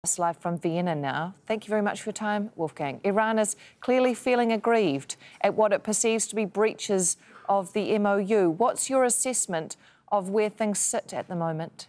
Us live from Vienna now. Thank you very much for your time, Wolfgang. Iran is clearly feeling aggrieved at what it perceives to be breaches of the MOU. What's your assessment of where things sit at the moment?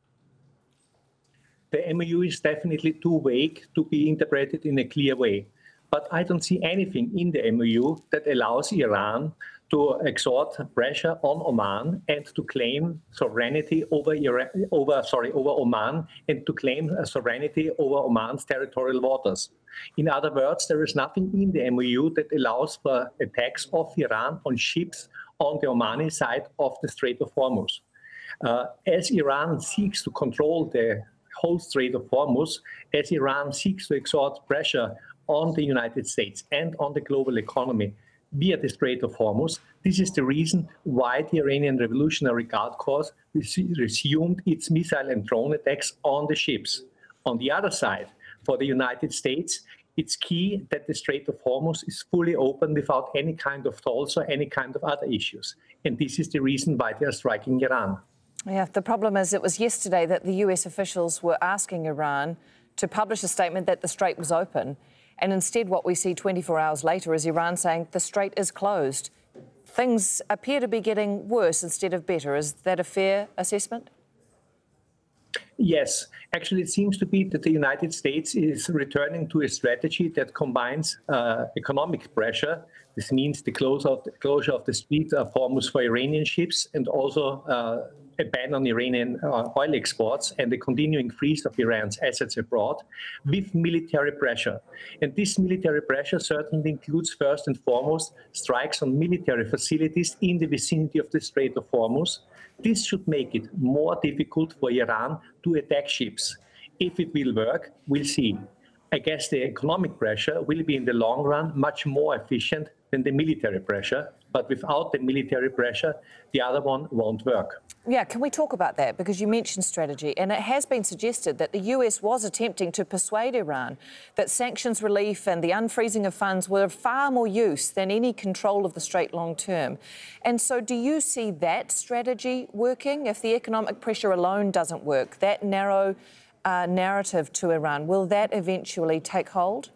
The MOU is definitely too vague to be interpreted in a clear way. But I don't see anything in the MOU that allows Iran to exert pressure on Oman and to claim sovereignty over Oman and to claim sovereignty over Oman's territorial waters. In other words, there is nothing in the MOU that allows for attacks of Iran on ships on the Omani side of the Strait of Hormuz. As Iran seeks to control the whole Strait of Hormuz, as Iran seeks to exert pressure on the United States and on the global economy via the Strait of Hormuz, this is the reason why the Iranian Revolutionary Guard Corps resumed its missile and drone attacks on the ships. On the other side, for the United States, it's key that the Strait of Hormuz is fully open without any kind of tolls or any kind of other issues. And this is the reason why they are striking Iran. Yeah, the problem is it was yesterday that the US officials were asking Iran to publish a statement that the strait was open. And instead, what we see 24 hours later is Iran saying the strait is closed. Things appear to be getting worse instead of better. Is that a fair assessment? Yes. Actually, it seems to be that the United States is returning to a strategy that combines economic pressure. This means the closure of the Strait of Hormuz for Iranian ships and also a ban on Iranian oil exports and the continuing freeze of Iran's assets abroad with military pressure. And this military pressure certainly includes, first and foremost, strikes on military facilities in the vicinity of the Strait of Hormuz. This should make it more difficult for Iran to attack ships. If it will work, we'll see. I guess the economic pressure will be in the long run much more efficient than the military pressure, but without the military pressure, the other one won't work. Yeah, can we talk about that? Because you mentioned strategy, and it has been suggested that the US was attempting to persuade Iran that sanctions relief and the unfreezing of funds were of far more use than any control of the strait long term. And so do you see that strategy working? If the economic pressure alone doesn't work, that narrow narrative to Iran, will that eventually take hold?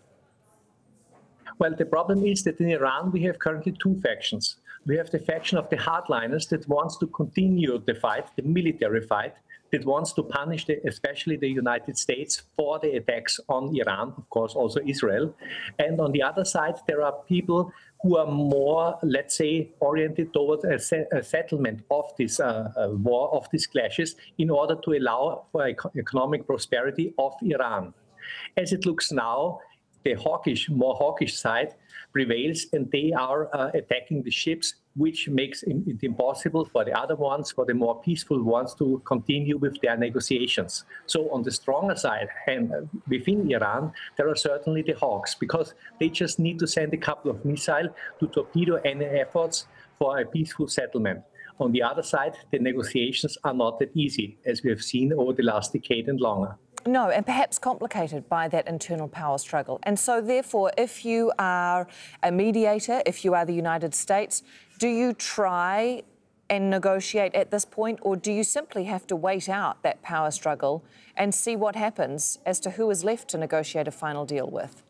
Well, the problem is that in Iran, we have currently two factions. We have the faction of the hardliners that wants to continue the fight, the military fight, that wants to punish especially the United States for the attacks on Iran, of course, also Israel. And on the other side, there are people who are more, let's say, oriented towards a settlement of this war, of these clashes, in order to allow for economic prosperity of Iran. As it looks now, the more hawkish side prevails, and they are attacking the ships, which makes it impossible for the other ones, for the more peaceful ones, to continue with their negotiations. So on the stronger side, and within Iran, there are certainly the hawks, because they just need to send a couple of missiles to torpedo any efforts for a peaceful settlement. On the other side, the negotiations are not that easy, as we have seen over the last decade and longer. No, and perhaps complicated by that internal power struggle. And so, therefore, if you are a mediator, if you are the United States, do you try and negotiate at this point, or do you simply have to wait out that power struggle and see what happens as to who is left to negotiate a final deal with?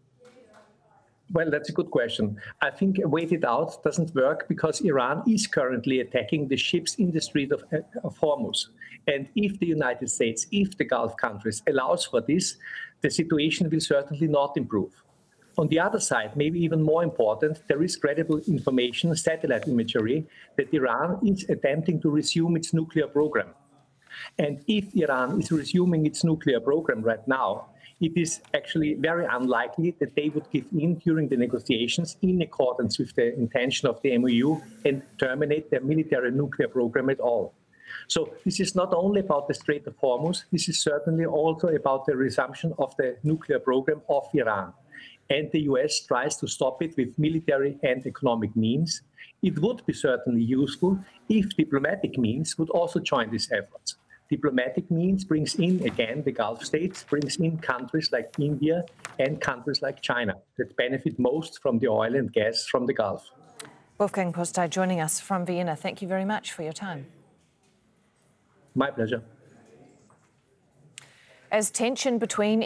Well, that's a good question. I think wait it out doesn't work because Iran is currently attacking the ships in the Strait of Hormuz. And if the United States, if the Gulf countries allows for this, the situation will certainly not improve. On the other side, maybe even more important, there is credible information, satellite imagery, that Iran is attempting to resume its nuclear program. And if Iran is resuming its nuclear program right now, it is actually very unlikely that they would give in during the negotiations in accordance with the intention of the MOU and terminate their military nuclear program at all. So this is not only about the Strait of Hormuz, this is certainly also about the resumption of the nuclear program of Iran. And the US tries to stop it with military and economic means. It would be certainly useful if diplomatic means would also join these efforts. Diplomatic means brings in, again, the Gulf states, brings in countries like India and countries like China that benefit most from the oil and gas from the Gulf. Wolfgang Postey joining us from Vienna. Thank you very much for your time. My pleasure. As tension between